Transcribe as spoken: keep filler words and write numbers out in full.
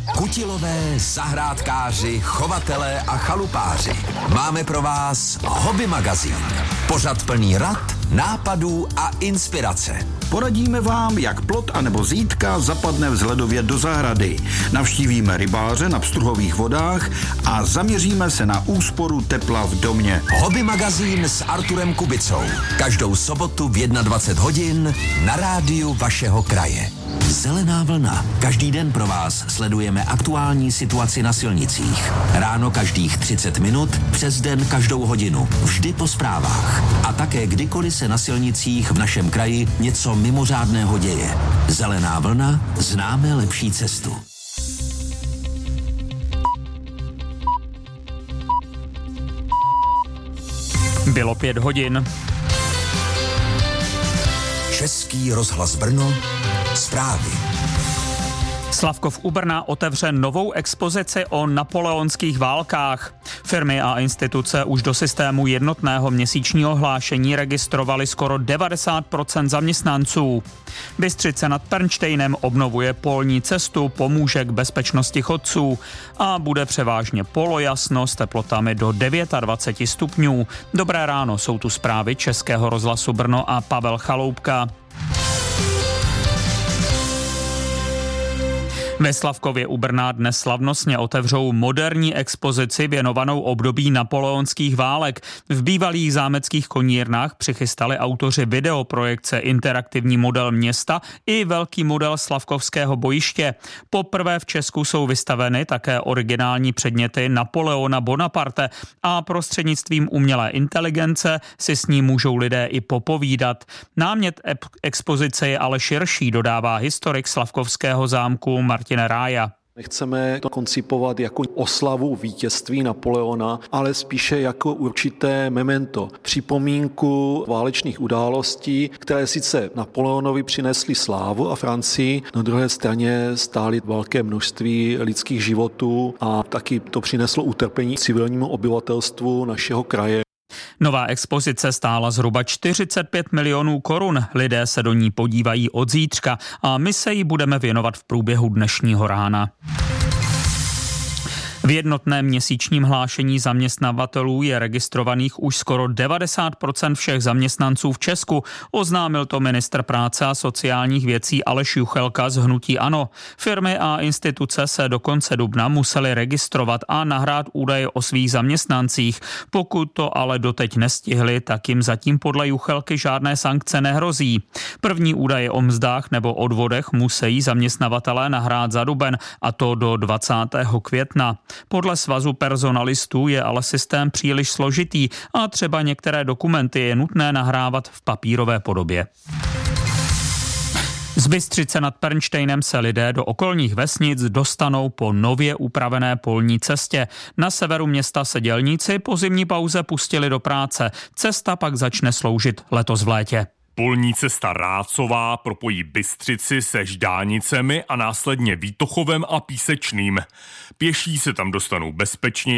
Kutilové, zahrádkáři, chovatelé a chalupáři. Máme pro vás Hobby magazín. Pořad plný rad, nápadů a inspirace. Poradíme vám, jak plot anebo zítka zapadne vzhledově do zahrady. Navštívíme rybáře na pstruhových vodách a zaměříme se na úsporu tepla v domě. Hobby magazín s Arturem Kubicou. Každou sobotu v dvacet jedna hodin na rádiu vašeho kraje. Zelená vlna. Každý den pro vás sledujeme aktuální situaci na silnicích. Ráno každých třicet minut, přes den každou hodinu. Vždy po zprávách. A také kdykoliv se na silnicích v našem kraji něco mimořádného děje. Zelená vlna. Známe lepší cestu. Bylo pět hodin. Český rozhlas Brno. Zprávy. Slavkov u Brna otevře novou expozici o napoleonských válkách. Firmy a instituce už do systému jednotného měsíčního hlášení registrovali skoro devadesát procent zaměstnanců. Bystřice nad Pernštejnem obnovuje polní cestu, pomůže k bezpečnosti chodců a bude převážně polojasno s teplotami do dvacet devět stupňů. Dobré ráno, jsou tu zprávy Českého rozhlasu Brno a Pavel Chaloupka. Ve Slavkově u Brna dnes slavnostně otevřou moderní expozici věnovanou období napoleonských válek. V bývalých zámeckých konírnách přichystali autoři videoprojekce interaktivní model města i velký model slavkovského bojiště. Poprvé v Česku jsou vystaveny také originální předměty Napoleona Bonaparte a prostřednictvím umělé inteligence si s ním můžou lidé i popovídat. Námět expozice je ale širší, dodává historik slavkovského zámku Martin Rája. Nechceme to koncipovat jako oslavu vítězství Napoleona, ale spíše jako určité memento, připomínku válečných událostí, které sice Napoleonovi přinesly slávu a Francii, na druhé straně stály velké množství lidských životů a taky to přineslo utrpení civilnímu obyvatelstvu našeho kraje. Nová expozice stála zhruba čtyřicet pět milionů korun. Lidé se do ní podívají od zítřka a my se jí budeme věnovat v průběhu dnešního rána. V jednotném měsíčním hlášení zaměstnavatelů je registrovaných už skoro devadesát procent všech zaměstnanců v Česku. Oznámil to ministr práce a sociálních věcí Aleš Juchelka z hnutí ANO. Firmy a instituce se do konce dubna musely registrovat a nahrát údaje o svých zaměstnancích. Pokud to ale doteď nestihli, tak jim zatím podle Juchelky žádné sankce nehrozí. První údaje o mzdách nebo odvodech musí zaměstnavatelé nahrát za duben, a to do dvacátého května. Podle svazu personalistů je ale systém příliš složitý a třeba některé dokumenty je nutné nahrávat v papírové podobě. Z Bystřice nad Pernštejnem se lidé do okolních vesnic dostanou po nově upravené polní cestě. Na severu města se dělníci po zimní pauze pustili do práce. Cesta pak začne sloužit letos v létě. Polní cesta Rácová propojí Bystřici se Ždánicemi a následně Výtochovem a Písečným. Pěší se tam dostanou bezpečně